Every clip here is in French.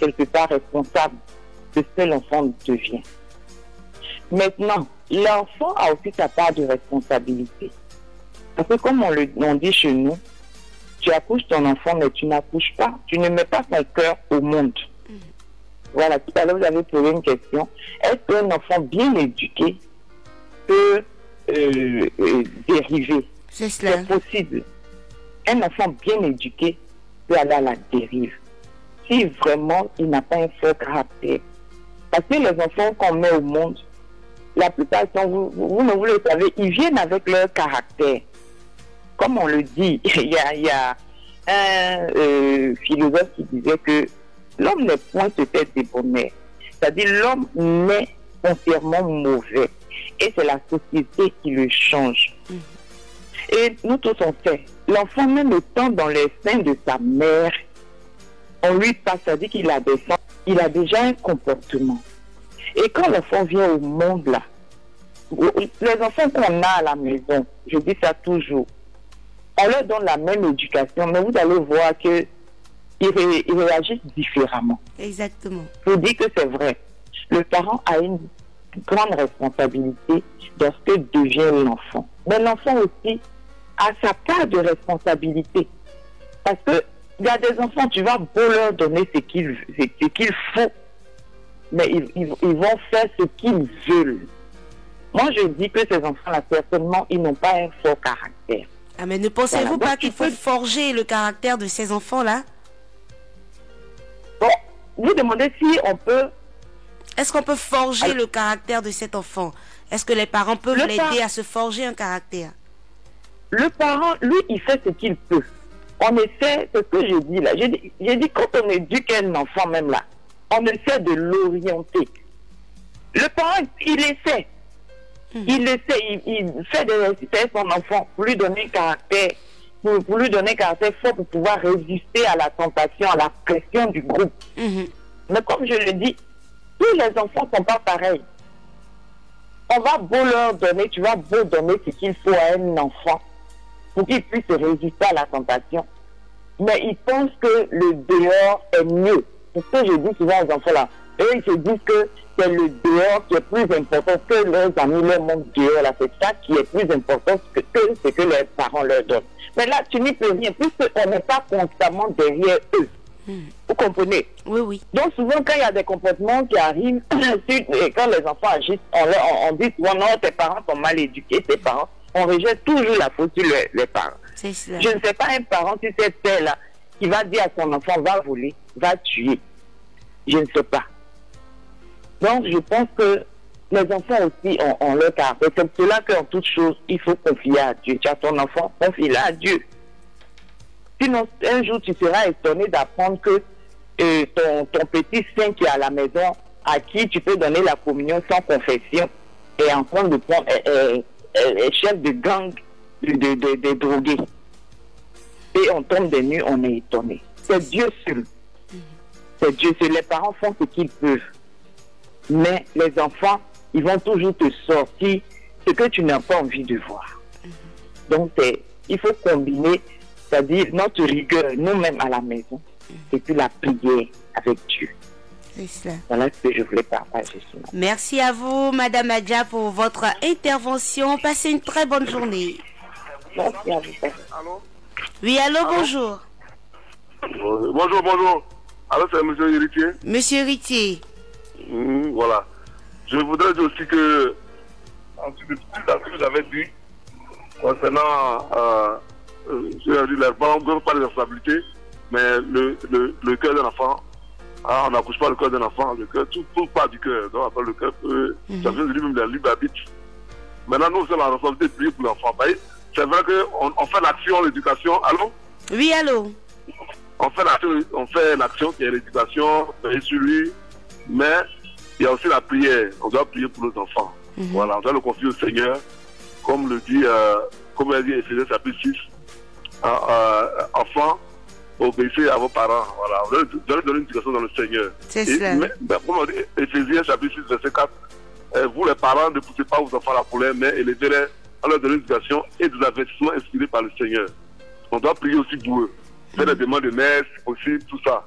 quelque part responsable de ce que l'enfant devient. Maintenant, l'enfant a aussi sa part de responsabilité. Parce que comme on dit chez nous, tu accouches ton enfant, mais tu n'accouches pas. Tu ne mets pas ton cœur au monde. Voilà, tout à l'heure, vous avez posé une question. Est-ce qu'un enfant bien éduqué peut dériver? C'est cela. C'est possible. Un enfant bien éduqué peut aller à la dérive. Si vraiment il n'a pas un fort caractère. Parce que les enfants qu'on met au monde, la plupart du temps, vous le savez, ils viennent avec leur caractère. Comme on le dit, il y a un philosophe qui disait que l'homme n'est point peut-être débonnaire. C'est-à-dire l'homme naît foncièrement mauvais. Et c'est la société qui le change. Et nous tous on sait, l'enfant même étant dans les seins de sa mère, on lui passe, c'est-à-dire qu'il a des sens, il a déjà un comportement. Et quand l'enfant vient au monde là, les enfants qu'on a à la maison, je dis ça toujours, on leur donne la même éducation, mais vous allez voir qu'ils réagissent différemment. Exactement. Je vous dis que c'est vrai. Le parent a une grande responsabilité dans ce que devient l'enfant. Mais l'enfant aussi a sa part de responsabilité. Parce que il y a des enfants, tu vas beau leur donner ce qu'il faut, mais ils vont faire ce qu'ils veulent. Moi, je dis que ces enfants-là, certainement, ils n'ont pas un fort caractère. Ah, mais ne pensez-vous Voilà. pas qu'il faut forger le caractère de ces enfants-là? Bon, vous demandez si on peut... Est-ce qu'on peut forger le caractère de cet enfant? Est-ce que les parents peuvent l'aider à se forger un caractère? Le parent, lui, il fait ce qu'il peut. On essaie, c'est ce que je dis là. J'ai dit, quand on éduque un enfant même là, on essaie de l'orienter. Le parent, il essaie. Il essaie, il fait son enfant pour lui donner un caractère, pour lui donner un caractère fort pour pouvoir résister à la tentation, à la pression du groupe. Mais comme je le dis, tous les enfants ne sont pas pareils. On va beau leur donner, tu vas beau donner ce qu'il faut à un enfant pour qu'il puisse résister à la tentation. Mais ils pensent que le dehors est mieux. C'est ce que je dis souvent aux enfants là. Eux, ils se disent que c'est le dehors qui est plus important que leurs amis leur montrent dehors là. C'est ça qui est plus important que ce que les parents leur donnent. Mais là, tu n'y peux rien, puisqu'on n'est pas constamment derrière eux. Vous comprenez? Oui, oui. Donc souvent, quand il y a des comportements qui arrivent, quand les enfants agissent, on dit souvent non, tes parents sont mal éduqués, tes parents. On rejette toujours la faute sur les parents. C'est cela. Je ne sais pas un parent sur cette terre-là qui va dire à son enfant, va voler, va tuer. Je ne sais pas. Donc je pense que les enfants aussi ont leur caractère. C'est pour cela qu'en toute chose, il faut confier à Dieu. Tu as ton enfant, confie-le à Dieu. Sinon, un jour, tu seras étonné d'apprendre que ton petit saint qui est à la maison, à qui tu peux donner la communion sans confession, est en train de prendre, est chef de gang de drogués. Et on tombe des nues, on est étonné. C'est Dieu seul. C'est Dieu seul. Les parents font ce qu'ils peuvent. Mais les enfants, ils vont toujours te sortir ce que tu n'as pas envie de voir. Donc, il faut combiner, c'est-à-dire notre rigueur, nous-mêmes à la maison, et puis la prière avec Dieu. C'est cela. Voilà ce que je voulais partager. Merci à vous, Madame Adja, pour votre intervention. Passez une très bonne journée. Merci à vous. Allô? Oui, allô, bonjour. Bonjour. Alors, c'est M. Héritier. Monsieur Héritier. Voilà. Je voudrais dire aussi que, ensuite de tout ce que vous avez dit, concernant, les parents ne donnent pas de responsabilité, mais le cœur d'un enfant, on n'accouche pas le cœur d'un enfant, le cœur, tout part du cœur. Donc, après, le cœur peut, ça vient de lui-même, de la libre arbitre. Maintenant, nous, c'est la responsabilité de prier pour l'enfant. C'est vrai qu'on fait l'action, l'éducation. Allô? Oui, allô? On fait l'action qui est l'éducation, veiller sur lui, mais il y a aussi la prière. On doit prier pour nos enfants. Voilà, on doit le confier au Seigneur, comme le dit, comme elle dit Éphésiens chapitre 6. Enfants, obéissez à vos parents. Voilà, vous devez donner une éducation dans le Seigneur. C'est ça. Comme on dit Éphésiens chapitre 6, verset 4, vous les parents ne poussez pas vos enfants à la colère, mais élevez-les à leur donner une éducation et des avertissements inspirés par le Seigneur. On doit prier aussi pour eux. Faire des demandes de messe, aussi, tout ça.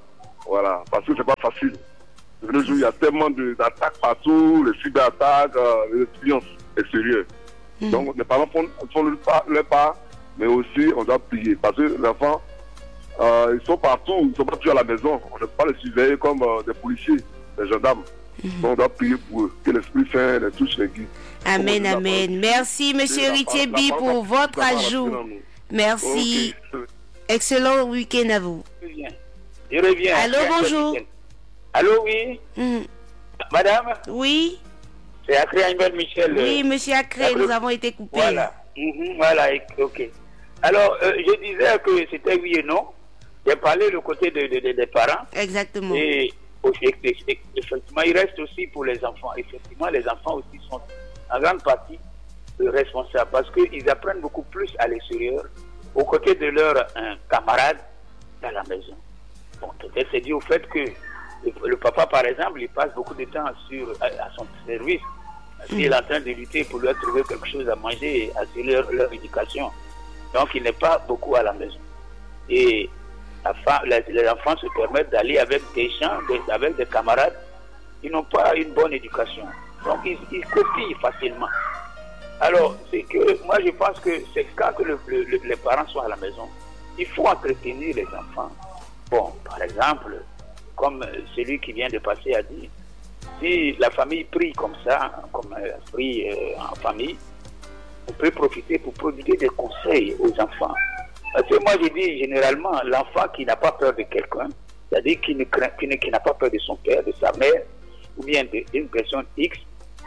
Voilà, parce que c'est pas facile. De nos jours, il y a tellement d'attaques partout, les cyberattaques, les violences extérieures. Donc, les parents font leur part, mais aussi, on doit prier. Parce que les enfants, ils sont partout, ils ne sont pas toujours à la maison. On ne peut pas les surveiller comme des policiers, des gendarmes. Donc, on doit prier pour eux, que l'Esprit Saint les touche, les guide. Amen, amen. Merci, monsieur Héritier B, pour votre ajout. Merci. Okay. Excellent week-end à vous. Je reviens. Allô, bonjour. Allô, oui. Madame? Oui. C'est Acré Anibal Michel. Oui, monsieur Acré, nous avons été coupés. Voilà. Voilà, ok. Alors, je disais que c'était oui et non. J'ai parlé du côté des parents. Exactement. Et effectivement, il reste aussi pour les enfants. Effectivement, les enfants aussi sont en grande partie responsables parce qu'ils apprennent beaucoup plus à l'extérieur, aux côtés de leurs camarades à la maison. Bon, peut-être c'est dû au fait que le papa, par exemple, il passe beaucoup de temps à son service. Il est en train de lutter pour leur trouver quelque chose à manger et assurer leur éducation. Donc, il n'est pas beaucoup à la maison. Et les enfants se permettent d'aller avec des gens, avec des camarades qui n'ont pas une bonne éducation. Donc, ils copient facilement. Alors, c'est que moi, je pense que c'est quand que les parents sont à la maison, il faut entretenir les enfants. Bon, par exemple, comme celui qui vient de passer a dit, si la famille prie comme ça, comme prie en famille, on peut profiter pour prodiguer des conseils aux enfants. Parce que moi, je dis généralement, l'enfant qui n'a pas peur de quelqu'un, c'est-à-dire qui n'a pas peur de son père, de sa mère, ou bien d'une personne X,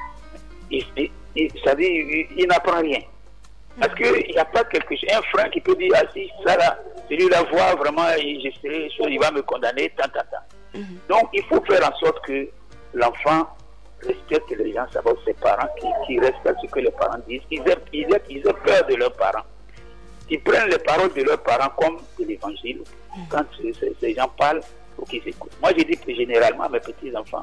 c'est-à-dire il n'apprend rien. Parce qu'il n'y a pas quelque chose, un frère qui peut dire, ah si, ça là, celui-là voit vraiment, il va me condamner, tant. Donc, il faut faire en sorte que l'enfant respecte les gens, savoir ses parents, qui respectent ce que les parents disent, ils aient peur de leurs parents. Ils prennent les paroles de leurs parents comme de l'évangile. Quand ces gens parlent, pour qu'ils écoutent. Moi, je dis que généralement à mes petits-enfants,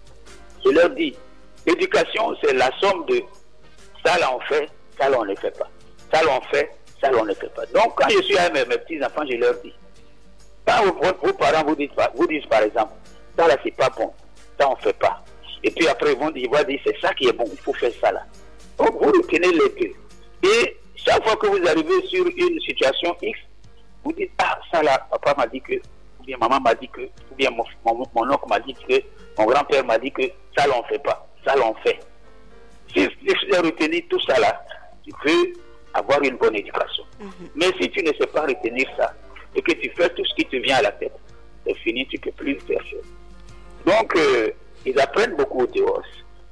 je leur dis, l'éducation, c'est la somme de ça là on fait, ça là on ne fait pas. Ça là on fait, ça là on ne fait pas. Donc, quand je suis avec mes petits-enfants, je leur dis, quand vos parents vous disent par exemple, ça là c'est pas bon, ça on ne fait pas. Et puis après, ils vont dire, c'est ça qui est bon, il faut faire ça là. Donc, vous retenez les deux. Et chaque fois que vous arrivez sur une situation X, vous dites, ah, ça là, papa m'a dit que, ou bien maman m'a dit que, ou bien mon oncle m'a dit que, mon grand-père m'a dit que, ça là on ne fait pas, ça là on fait. Si tu as retenu tout ça là, tu peux avoir une bonne éducation. Mais si tu ne sais pas retenir ça, et que tu fais tout ce qui te vient à la tête, c'est fini, tu ne peux plus faire chose. Donc, ils apprennent beaucoup au dehors.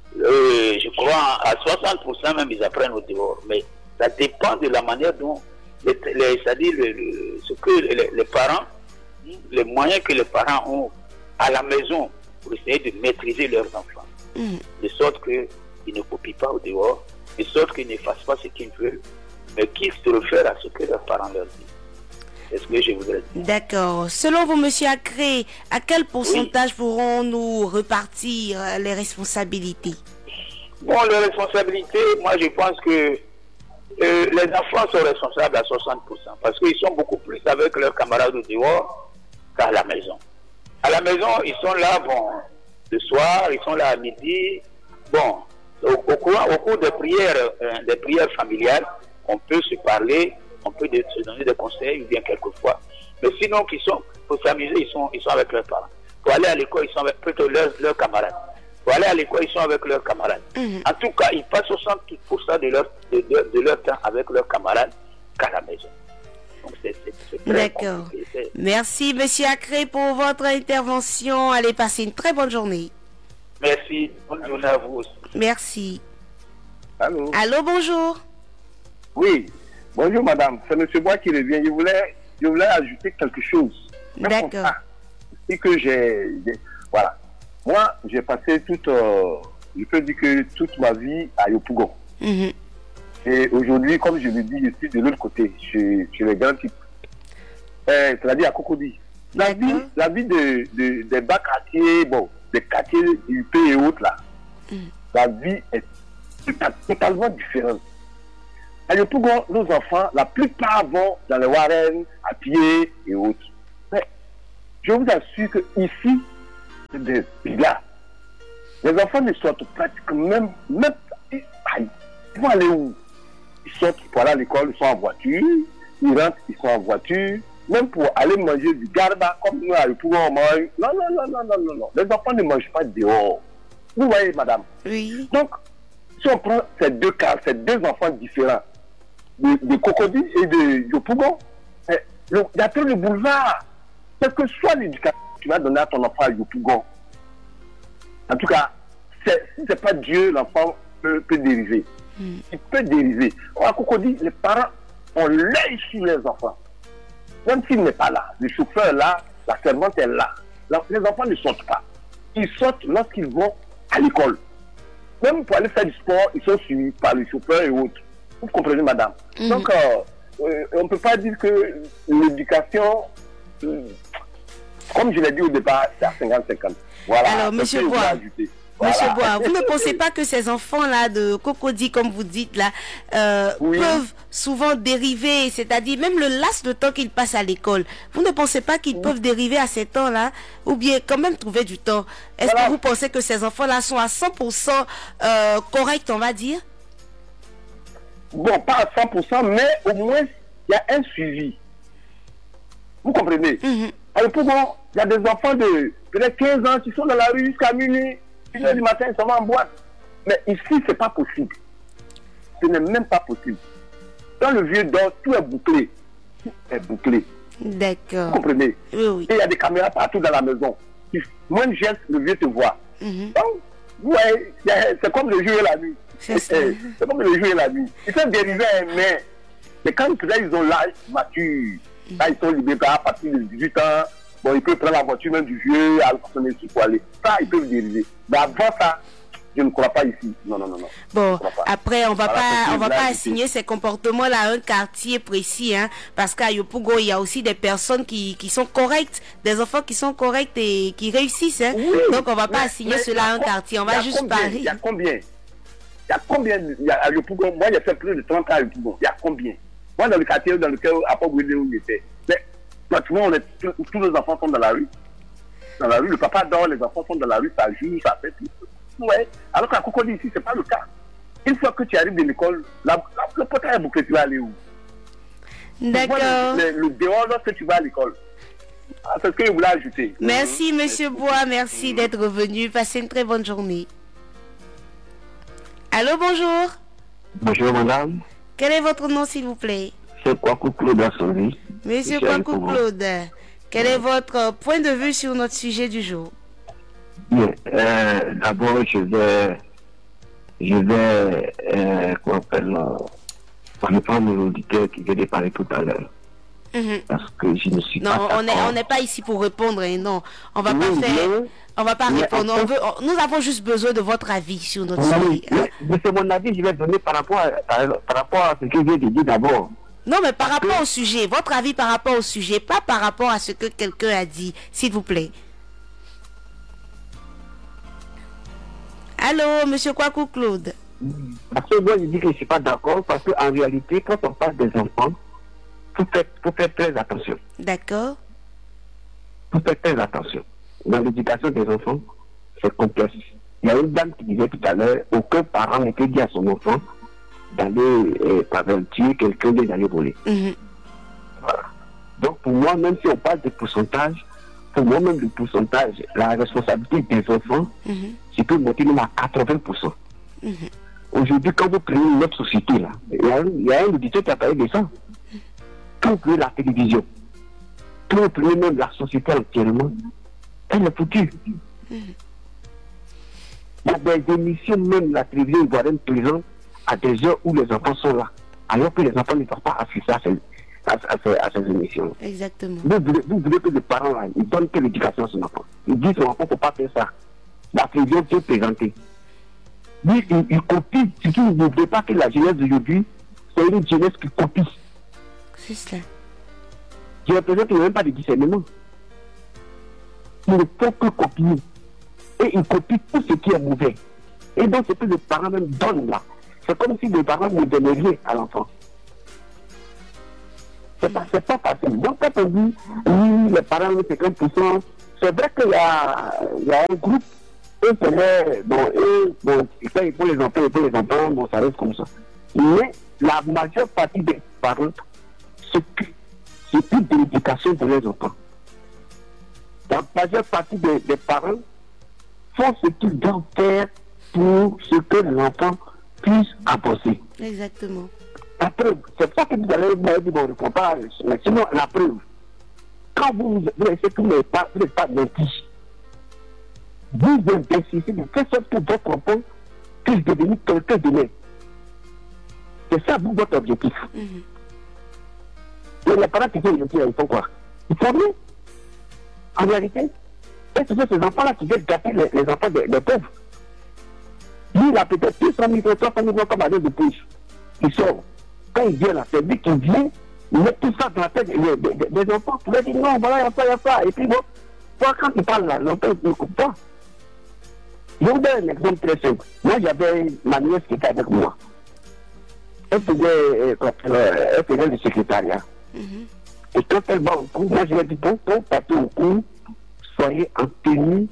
Je crois à 60% même ils apprennent au dehors. Mais ça dépend de la manière dont, c'est-à-dire ce que les parents, les moyens que les parents ont à la maison pour essayer de maîtriser leurs enfants. De sorte qu'ils ne copient pas au dehors, de sorte qu'ils ne fassent pas ce qu'ils veulent, mais qu'ils se réfèrent à ce que leurs parents leur disent. C'est ce que je voudrais dire. D'accord. Selon vous, monsieur Acré, à quel pourcentage pourrons-nous repartir les responsabilités? Bon, les responsabilités, moi je pense que les enfants sont responsables à 60%, parce qu'ils sont beaucoup plus avec leurs camarades au dehors qu'à la maison. À la maison, ils sont là, bon, le soir, ils sont là à midi. Bon, au cours des prières familiales, on peut se parler, on peut se donner des conseils, ou bien quelquefois. Mais sinon, pour s'amuser, ils sont avec leurs parents. Pour aller à l'école, ils sont avec plutôt leurs camarades. Pour aller à l'école, ils sont avec leurs camarades. En tout cas, ils passent 60% de leur temps avec leurs camarades qu'à la maison. Donc, c'est très compliqué. Merci, monsieur Acré, pour votre intervention. Allez, passer une très bonne journée. Merci. Bonne journée à vous aussi. Merci. Allô? Allô, bonjour. Oui. Bonjour, madame. C'est M. Bois qui revient. Je voulais ajouter quelque chose. D'accord. Et que voilà. Moi, j'ai passé je peux dire que toute ma vie à Yopougon. Et aujourd'hui, comme je le dis, je suis de l'autre côté, chez les grands types. C'est-à-dire à Cocody. La vie des bas quartiers, bon, des quartiers UP et autres là, la vie est totalement différente. À Yopougon, nos enfants, la plupart vont dans les Warren, à pied et autres. Mais je vous assure que ici, c'est des dégâts. Les enfants ne sortent pratiquement même ils vont aller où? Ils sortent pour aller à l'école, ils sont en voiture, ils rentrent, ils sont en voiture, même pour aller manger du garba, comme nous, pour manger. Non. Les enfants ne mangent pas dehors. Vous voyez, madame? Oui. Donc, si on prend ces deux cas, ces deux enfants différents, de Cocody et de Yopougon, il y a tout le boulevard. Quelle que soit l'éducation que tu vas donner à ton enfant à Yopougon, en tout cas, si ce n'est pas Dieu, l'enfant peut dériver. Il peut dériver. À Cocody, les parents ont l'œil sur les enfants. Même s'il n'est pas là, le chauffeur là, la servante est là. Les enfants ne sortent pas. Ils sortent lorsqu'ils vont à l'école. Même pour aller faire du sport, ils sont suivis par les chauffeurs et autres. Vous comprenez, madame? Donc, on ne peut pas dire que l'éducation, comme je l'ai dit au départ, c'est à 50-50. Voilà. Alors, monsieur Bois, Monsieur Bois, vous ne pensez pas que ces enfants-là de Cocody, comme vous dites là, peuvent souvent dériver, c'est-à-dire même le laps de temps qu'ils passent à l'école, vous ne pensez pas qu'ils peuvent dériver à ces temps-là, ou bien quand même trouver du temps? Est-ce que vous pensez que ces enfants-là sont à 100% corrects, on va dire? Bon, pas à 100%, mais au moins, il y a un suivi. Vous comprenez? Alors, pourquoi il y a des enfants de peut-être 15 ans qui sont dans la rue jusqu'à minuit, 1 heure du matin, ils sont en boîte. Mais ici, ce n'est pas possible. Ce n'est même pas possible. Dans le vieux dort, tout est bouclé. Tout est bouclé. D'accord. Vous comprenez? Oui. Et il y a des caméras partout dans la maison. Moins de gestes, le vieux te voit. Donc, ouais, c'est comme le jour et la nuit. C'est comme le jour et la nuit. Ils peuvent dériver, mais quand là, ils ont l'âge mature, là, ils sont libérés à partir de 18 ans. Bon, ils peuvent prendre la voiture même du vieux, à sonner sur pour aller. Ça, ils peuvent dériver. Mais avant ça, je ne crois pas ici. Non. Bon, après, on va pas assigner ces comportements-là à un quartier précis, hein, parce qu'à Yopougon, il y a aussi des personnes qui sont correctes, des enfants qui sont corrects et qui réussissent, hein. Oui, donc on va pas assigner cela à un quartier, on va juste parler. Il y a combien à Yopougon? Moi, j'ai fait plus de 30 ans à Yopougon. Il y a combien? Moi, dans le quartier dans lequel, à Port-Bouillet, où j'étais, mais pratiquement, tous les enfants sont dans la rue. Dans la rue, le papa dort, les enfants sont dans la rue, ça joue, ça fait tout. Ouais. Alors qu'à Cocody, ici, ce n'est pas le cas. Une fois que tu arrives de l'école, le portail est bouclé, tu vas aller où? D'accord. Le dehors lorsque tu vas à l'école. C'est ce que je voulais ajouter. Merci, monsieur Bois. Merci d'être venu. Passez une très bonne journée. Allô, bonjour. Bonjour, madame. Quel est votre nom, s'il vous plaît? C'est Kwaku Claude Assovi. Monsieur Kwaku Claude, quel est votre point de vue sur notre sujet du jour? Bien, d'abord, je vais reprendre l'auditeur qui vient de parler tout à l'heure. Parce que je ne suis pas. Non, on n'est pas ici pour répondre, et non. On va pas faire. On va pas répondre. Nous avons juste besoin de votre avis sur notre sujet. Mais c'est mon avis, je vais donner par rapport à ce que je viens de dire d'abord. Non, mais par rapport au sujet, votre avis par rapport au sujet, pas par rapport à ce que quelqu'un a dit, s'il vous plaît. Allô, monsieur Kwaku Claude. Parce que moi, je dis que je ne suis pas d'accord, parce qu'en réalité, quand on parle des enfants, il faut faire très attention. D'accord. Il faut faire très attention. Dans l'éducation des enfants, c'est complexe. Il y a une dame qui disait tout à l'heure, aucun parent ne peut dire à son enfant d'aller tuer quelqu'un, d'aller voler. Voilà. Donc pour moi, même si on parle de pourcentage, pour moi même le pourcentage, la responsabilité des enfants, je peux monter même à 80%. Aujourd'hui, quand vous prenez notre société, là, il y a un auditeur qui a parlé de ça. Quand vous prenez la télévision, quand vous prenez même la société actuellement, elle est foutue. Il y a des émissions, même la télévision ivoirienne présente à des heures où les enfants sont là, alors que les enfants ne peuvent pas assister à ces émissions. Exactement. Vous voulez que les parents, là, ils donnent que l'éducation à son enfant. Ils disent son enfant ne faut pas faire ça. La télévision qui est présentée. Ils copient. Ce qui ne voudrait pas que la jeunesse d'aujourd'hui, c'est une jeunesse qui copie. C'est cela. Je représente même pas de discernement. Il ne faut que copier. Et ils copient tout ce qui est mauvais. Et donc, c'est que les parents même donnent là. C'est comme si les parents ne donnaient rien à l'enfant. C'est pas facile. Donc, quand on dit, oui, les parents ont 50%. C'est vrai qu'il y a un groupe, eux, quand ils font les enfants, bon, ça reste comme ça. Mais la majeure partie des parents s'occupent de l'éducation de leurs enfants. La majeure partie des parents font ce qu'ils doivent faire pour ce que l'enfant puisse avancer. Exactement. La preuve, c'est ça que vous allez me dire, bon, on ne faut pas, mais sinon, la preuve, quand vous laissez que vous n'êtes pas mentis, vous investissez de faire sorte que votre enfant puisse devenir quelqu'un de même. C'est ça, vous, votre objectif. Mais les parents qui sont gentils, ils font quoi? Ils font rien. En réalité, et ce sont ces enfants-là qui viennent gâter les enfants des pauvres. Lui, il a peut-être 200 000, 300 000 comme année de plus. Il sort. Quand il vient là, c'est lui qui vient, il met tout ça dans la tête des enfants. Pour leur dire non, voilà, il y a ça. Et puis bon, quand il parle là, l'enfant ne coupe pas. Je vous donne un exemple très simple. Moi, j'avais ma nièce qui était avec moi. Elle faisait le secrétariat. Et quand elle va au cours, moi je lui ai dit, bon, quand vous partez au cours, soyez en tenue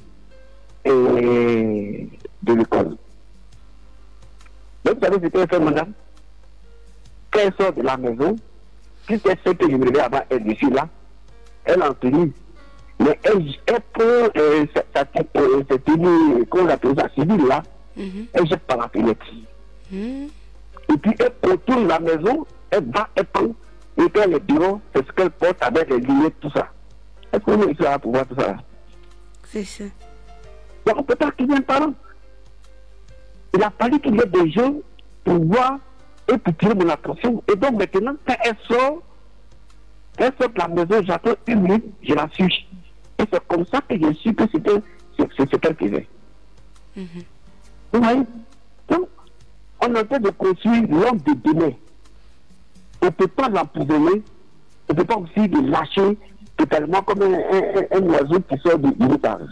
de l'école. Donc, vous savez ce qu'elle fait, madame? Quand elle sort de la maison, puisqu'elle sait que je me réveille avant elle dessus là, elle est en tenue. Mais elle prend cette tenue, qu'on appelle ça, civile là, elle jette par la fenêtre. Et puis elle retourne la maison, elle va, elle prend, et puis le bureau, c'est ce qu'elle porte avec les lunettes, tout ça. Est-ce qu'on est ici là pour voir tout ça? C'est ça. Donc on peut pas qu'il y ait un parent. Il a fallu qu'il y ait des gens pour voir et pour tirer mon attention. Et donc maintenant, quand elle sort de la maison, j'attends une minute, je la suis. Et c'est comme ça que je suis que c'est ce qu'elle faisait. Vous voyez? Donc, on est en train de construire l'homme de demain. On ne peut pas l'emprisonner, on ne peut pas aussi le lâcher totalement comme un oiseau qui sort du l'étage.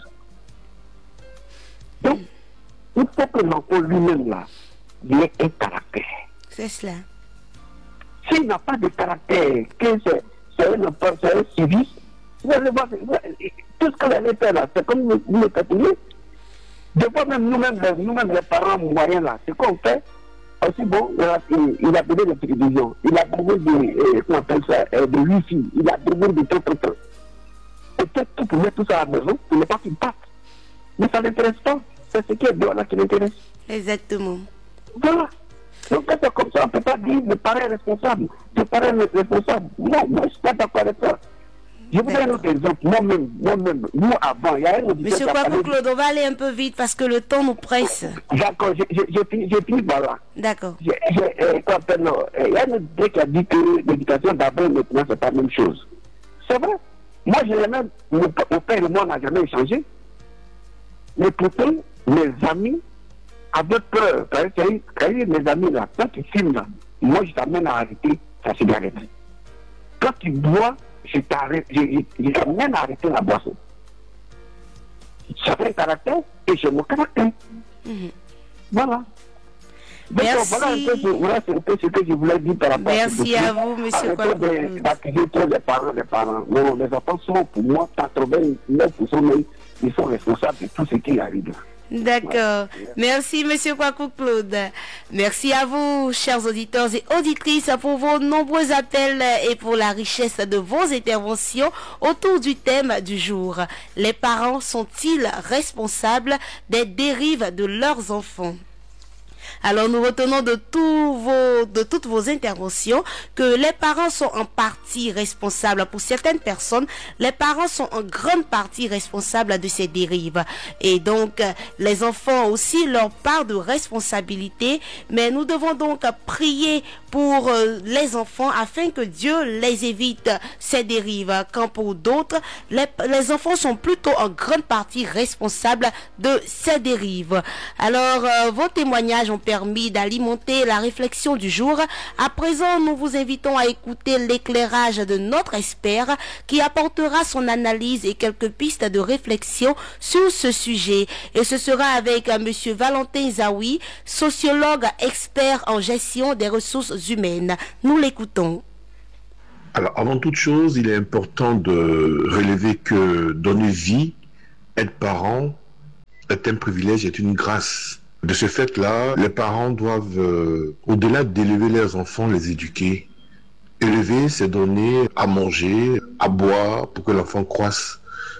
Donc, il faut que l'enfant lui-même là, il ait un caractère. C'est cela. S'il n'a pas de caractère, que c'est un enfant, c'est un civique, vous allez voir, tout ce qu'elle allait faire là, c'est comme nous les catholiques. Des fois même nous-mêmes les parents moyens là, c'est qu'on fait. Aussi bon, il a donné de télévision, il a donné de wifi, il a donné de tout. Peut-être qu'il peut mettre tout ça à la maison, il n'est pas qu'il parte. Mais ça ne l'intéresse pas. C'est ce qui est bon là qui l'intéresse. Exactement. Voilà. Donc quand c'est comme ça, on ne peut pas dire le parent est responsable. Le parent est responsable. Non, moi je ne suis pas d'accord avec ça. Je vous donne un autre exemple. Moi-même, nous avant, il y a un auditeur. Monsieur Kwaku Claude, on va aller un peu vite parce que le temps nous presse. D'accord, j'ai fini par là. D'accord. Il y a un auditeur qui a dit que l'éducation d'abord et maintenant, c'est pas la même chose. C'est vrai. Moi, mon père et moi, on n'a jamais échangé. Mais pourtant, mes amis avaient peur. Quand il y a mes amis là, quand ils filment là, moi, je t'amène à arrêter ta cigarette. Quand tu bois, je t'amène à arrêter la boisson. J'avais un caractère et j'ai mon caractère. Voilà. Donc, merci. Voilà un peu ce que je voulais dire par rapport merci à vous, monsieur Kwaku. D'accuser trop les parents. Non, les enfants sont pour moi 89% même, ils sont responsables de tout ce qui arrive. D'accord. Merci, monsieur Kwaku Claude. Merci à vous, chers auditeurs et auditrices, pour vos nombreux appels et pour la richesse de vos interventions autour du thème du jour. Les parents sont-ils responsables des dérives de leurs enfants? Alors nous retenons de toutes vos interventions que les parents sont en partie responsables. Pour certaines personnes, les parents sont en grande partie responsables de ces dérives. Et donc, les enfants ont aussi leur part de responsabilité. Mais nous devons donc prier pour les enfants afin que Dieu les évite ces dérives. Quand pour d'autres, les enfants sont plutôt en grande partie responsables de ces dérives. Alors, vos témoignages ont permis d'alimenter la réflexion du jour. À présent, nous vous invitons à écouter l'éclairage de notre expert qui apportera son analyse et quelques pistes de réflexion sur ce sujet. Et ce sera avec monsieur Valentin Zawi, sociologue expert en gestion des ressources humaines. Nous l'écoutons. Alors, avant toute chose, il est important de relever que donner vie, être parent, est un privilège, est une grâce. De ce fait-là, les parents doivent, au-delà d'élever leurs enfants, les éduquer. Élever, c'est donner à manger, à boire pour que l'enfant croisse.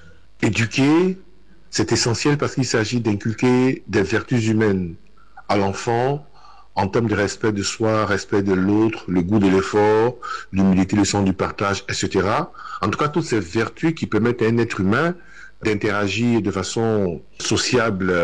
Éduquer, c'est essentiel parce qu'il s'agit d'inculquer des vertus humaines à l'enfant en termes de respect de soi, respect de l'autre, le goût de l'effort, l'humilité, le sens du partage, etc. En tout cas, toutes ces vertus qui permettent à un être humain d'interagir de façon sociable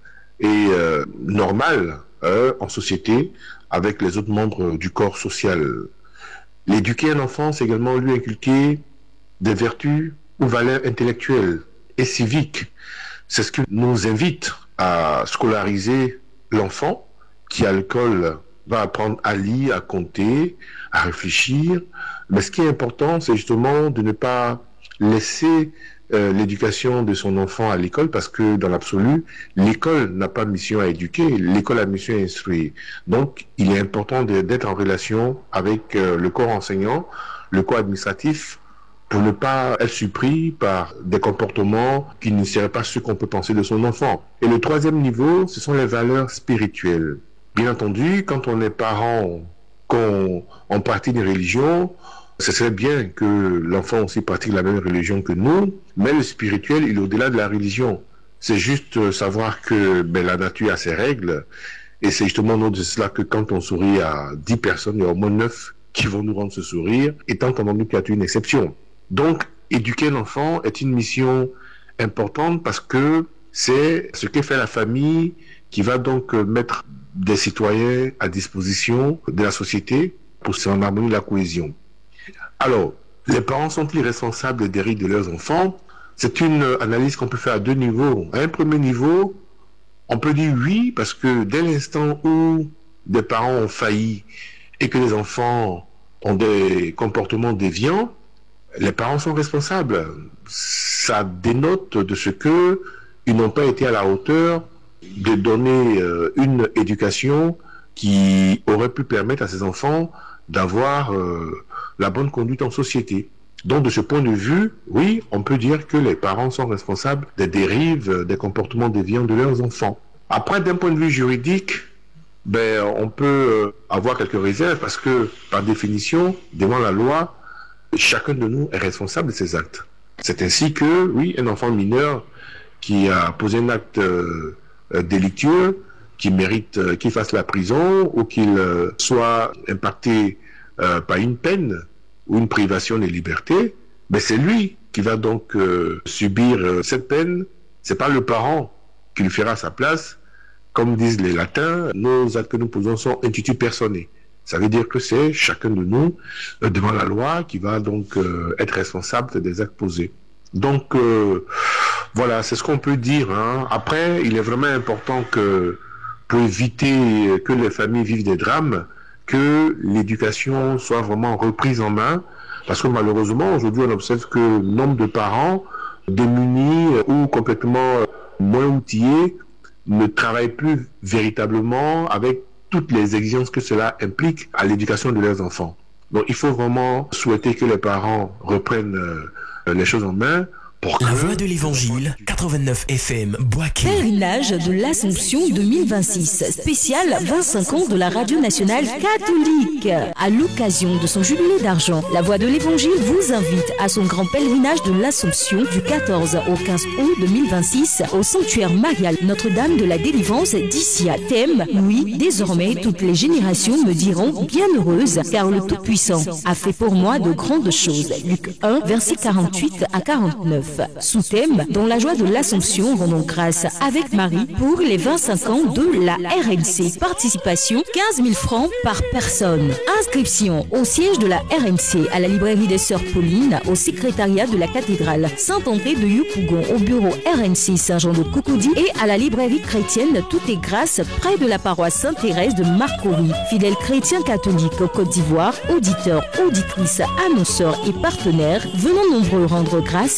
et normale en société avec les autres membres du corps social. L'éduquer un enfant, c'est également lui inculquer des vertus ou valeurs intellectuelles et civiques. C'est ce qui nous invite à scolariser l'enfant qui, à l'école, va apprendre à lire, à compter, à réfléchir. Mais ce qui est important, c'est justement de ne pas laisser l'éducation de son enfant à l'école, parce que dans l'absolu, l'école n'a pas mission à éduquer, l'école a mission à instruire. Donc, il est important d'être en relation avec le corps enseignant, le corps administratif, pour ne pas être surpris par des comportements qui ne seraient pas ceux qu'on peut penser de son enfant. Et le troisième niveau, ce sont les valeurs spirituelles. Bien entendu, quand on est parent, qu'on pratique une religion, ce serait bien que l'enfant aussi pratique la même religion que nous, mais le spirituel, il est au-delà de la religion. C'est juste savoir que la nature a ses règles, et c'est justement de cela que quand on sourit à 10 personnes, il y a au moins 9 qui vont nous rendre ce sourire, étant entendu qu'il y a une exception. Donc, éduquer l'enfant est une mission importante parce que c'est ce que fait la famille qui va donc mettre des citoyens à disposition de la société pour s'en harmonier la cohésion. Alors, les parents sont-ils responsables des dérives de leurs enfants? C'est une analyse qu'on peut faire à deux niveaux. À un premier niveau, on peut dire oui, parce que dès l'instant où des parents ont failli et que les enfants ont des comportements déviants, les parents sont responsables. Ça dénote de ce que ils n'ont pas été à la hauteur de donner une éducation qui aurait pu permettre à ces enfants d'avoir la bonne conduite en société. Donc, de ce point de vue, oui, on peut dire que les parents sont responsables des dérives, des comportements déviants de leurs enfants. Après, d'un point de vue juridique, on peut avoir quelques réserves parce que, par définition, devant la loi, chacun de nous est responsable de ses actes. C'est ainsi que, oui, un enfant mineur qui a posé un acte délictueux, qui mérite qu'il fasse la prison ou qu'il soit impacté par une peine ou une privation de liberté, c'est lui qui va donc subir cette peine. C'est pas le parent qui le fera à sa place. Comme disent les latins, nos actes que nous posons sont intuitu personae. Ça veut dire que c'est chacun de nous, devant la loi, qui va donc être responsable des actes posés. Donc, voilà, c'est ce qu'on peut dire. Après, il est vraiment important que, pour éviter que les familles vivent des drames, que l'éducation soit vraiment reprise en main, parce que malheureusement, aujourd'hui, on observe que le nombre de parents démunis ou complètement moins outillés ne travaillent plus véritablement avec toutes les exigences que cela implique à l'éducation de leurs enfants. Donc, il faut vraiment souhaiter que les parents reprennent les choses en main. La voix de l'évangile, 89 FM, Boaké. Pèlerinage de l'Assomption 2026, spécial 25 ans de la Radio Nationale Catholique. À l'occasion de son jubilé d'argent, la voix de l'évangile vous invite à son grand pèlerinage de l'Assomption du 14 au 15 août 2026 au sanctuaire marial Notre-Dame de la Délivrance d'Issia. Thème, oui, désormais toutes les générations me diront bienheureuse, car le Tout-Puissant a fait pour moi de grandes choses. Luc 1, versets 48 à 49. Sous-thème, dans la joie de l'Assomption, rendons grâce avec Marie pour les 25 ans de la RNC. Participation, 15 000 francs par personne. Inscription au siège de la RNC, à la librairie des Sœurs Paulines, au secrétariat de la cathédrale Saint-André de Yopougon, au bureau RNC Saint-Jean de Cocody et à la librairie chrétienne Tout est Grâce, près de la paroisse Sainte-Thérèse de Marcory. Fidèles chrétiens catholiques au Côte d'Ivoire, auditeurs, auditrices, annonceurs et partenaires, venons nombreux rendre grâce avec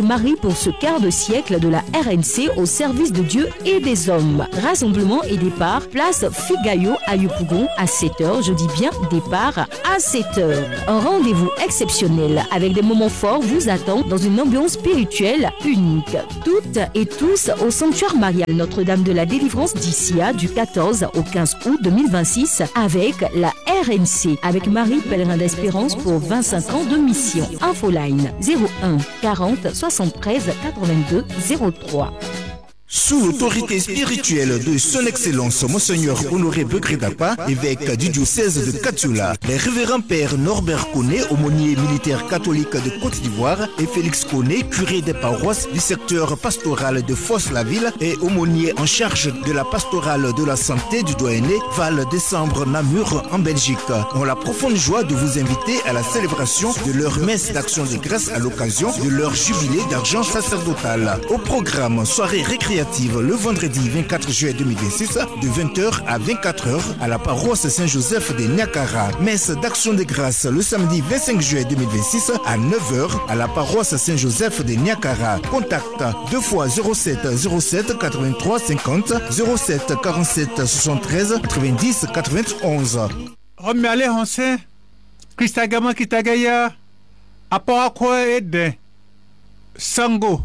Marie pour ce quart de siècle de la RNC au service de Dieu et des hommes. Rassemblement et départ, place Figayo à Yopougon à 7h. Je dis bien départ à 7h. Un rendez-vous exceptionnel avec des moments forts vous attend dans une ambiance spirituelle unique. Toutes et tous au sanctuaire marial Notre-Dame de la Délivrance d'Issia du 14 au 15 août 2026 avec la RNC, avec Marie Pèlerin d'Espérance pour 25 ans de mission. Infoline 01 40 73 82 03. Sous l'autorité spirituelle de son Excellence Monseigneur Honoré Begredapa, évêque du diocèse de Katoula, les révérends pères Norbert Koné, aumônier militaire catholique de Côte d'Ivoire, et Félix Koné, curé des paroisses du secteur pastoral de Fosse-la-Ville et aumônier en charge de la pastorale de la santé du doyenné Val-Décembre Namur en Belgique, ont la profonde joie de vous inviter à la célébration de leur messe d'action de grâce à l'occasion de leur jubilé d'argent sacerdotal. Au programme, soirée récréative le vendredi 24 juillet 2026 de 20h à 24h à la paroisse Saint-Joseph de Niakara. Messe d'action de grâce le samedi 25 juillet 2026 à 9h à la paroisse Saint-Joseph de Niakara. Contact 2 fois 07 07 83 50 07 47 73 90 91. Omyale honse Kristagama kitagaya apakwa ede sango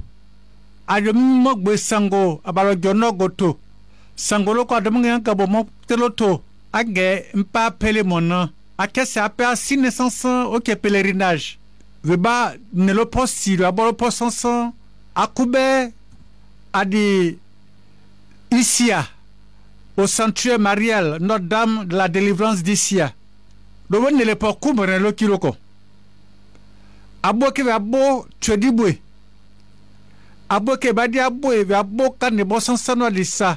Mogbe sango abalojono goto sango loko adamunga kabo mo teloto age mpa pele mona akese ape asi naissance ok pèlerinage veba ne lo posi lo abolo posansan akube adi Issia au sanctuaire marial Notre-Dame de la Délivrance d'Issia do wonne le poku mo lo kiloko abo ke abo twedibwe abo ke badi abo e abo kan ne bosan sano lisa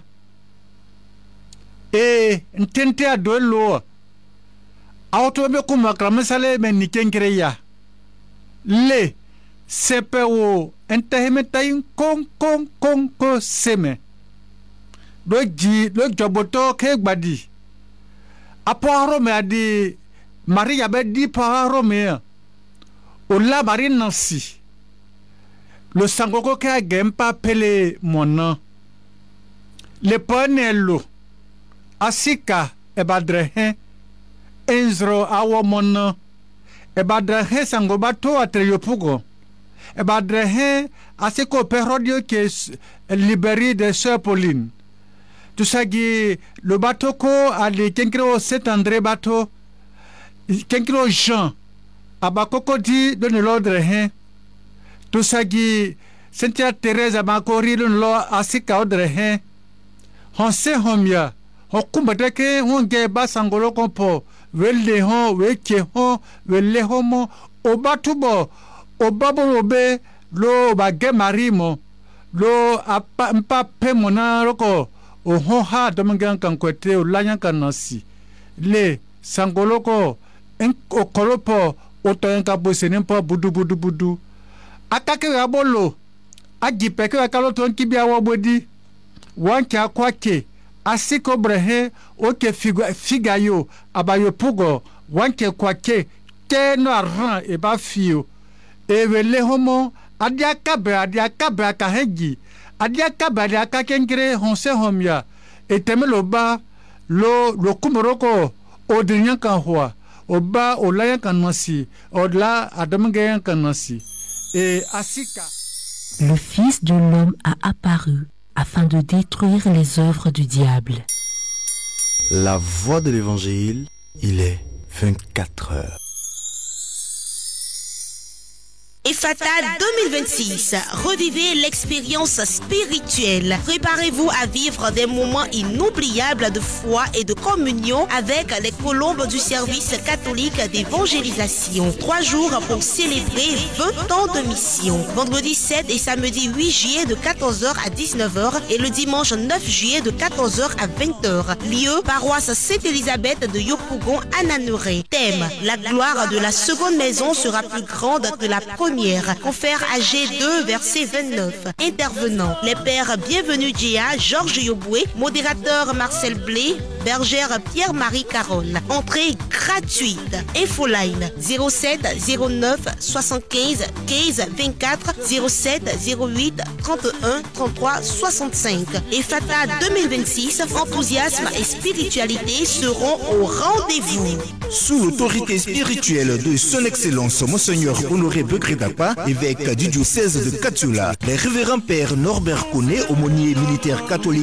e ntente ado lo auto be kuma kramsale men nikenkreya le sepewo enteheme tayin kon ko seme do joboto ke gbadi aporo me adi Maria be di paro me o la Marie Nancy le sangoko ke agempa pele mona le ponelo asika e badrehe enzro awo mona e badrehe sango bato atreyopugo e badrehe asiko perodio ke libéré de Sœur Pauline tout ça qui le bateau ko ali kenkro Saint-André bateau kenkro Jean abakoko di donne l'ordre hein tout ça qui Sainte Thérèse abakori don lo asika ordre hein on se homia on kumbateke on ge basangolo kompo welle hon weke hon welle homo obatubo obaborobe lo bage marimo lo mpa pe mona roko o hon ha domangan kan kwete o lanyan kanasi le sangoloko en okolopo otoyenka bosenempo budu akake abolo agipeke akaloto nkibia wobodi wanke akwake asiko brehe oke figayo abayo pugo wanke kwake ke no aran e ba fio e wele homo adiakabe akahengi adiakabe akakenkere honse homia etemeloba lo kumoroko odrinyan kan hwa oba olayan kan nasi odla adamgeyan kan nasi et asika. Le Fils de l'homme a apparu afin de détruire les œuvres du diable. La voix de l'évangile, il est 24 heures. Ephata 2026, revivez l'expérience spirituelle. Préparez-vous à vivre des moments inoubliables de foi et de communion avec les colombes du service catholique d'évangélisation. 3 jours pour célébrer 20 ans de mission. Vendredi 7 et samedi 8 juillet de 14h à 19h et le dimanche 9 juillet de 14h à 20h. Lieu, paroisse Sainte-Élisabeth de Yopougon à Nanuré. Thème, la gloire de la seconde maison sera plus grande que la première. Confère AG 2, verset 29. Intervenants, les pères Bienvenue Djéa, Georges Yoboué, modérateur Marcel Blé, Bergère Pierre-Marie Caronne. Entrée gratuite. Infoline 07 09 75 15 24 07 08 31 33 65. Et Fata 2026, enthousiasme et spiritualité seront au rendez-vous. Sous l'autorité spirituelle de Son Excellence Monseigneur Honoré Begredapa, évêque du diocèse de Katiula, les révérends pères Norbert Koné, aumônier militaire catholique